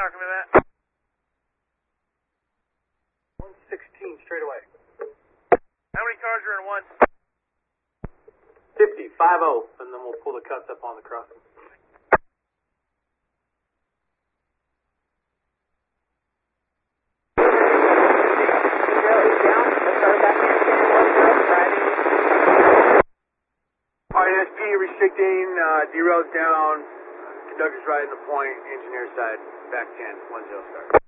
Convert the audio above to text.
Talking to that. 116 straight away. How many cars are in one? 50, 5-0, and then we'll pull the cuts up on the crossing. RNSP restricting, derails down, conductor's right in the point, engineer side, back 10, 1-0 start.